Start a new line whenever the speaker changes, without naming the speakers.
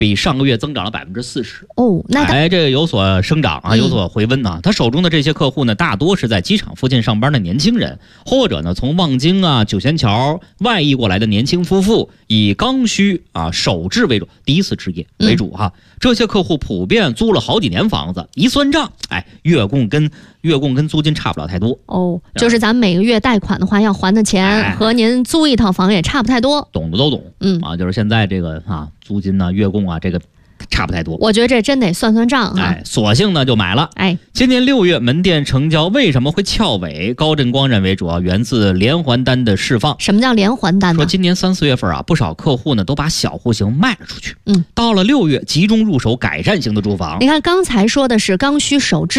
比上个月增长了40%。
哦，那
这个有所生长啊，有所回温啊。他手中的这些客户呢，大多是在机场附近上班的年轻人，或者呢从望京啊、九仙桥外溢过来的年轻夫妇，以刚需啊、首置为主，第一次置业为主哈。这些客户普遍租了好几年房子，一算账，月供跟租金差不了太多。
哦，就是咱们每个月贷款的话要还的钱和您租一套房也差不太多。
懂的都懂，就是现在这个租金呢、月供啊，这个差不太多。
我觉得这真得算算账哈。
索性呢就买了。今年6月门店成交为什么会翘尾？高振光认为主要源自连环单的释放。
什么叫连环单呢？
说今年3、4月份不少客户呢都把小户型卖了出去。到了6月集中入手改善型的住房。
你看刚才说的是刚需首置。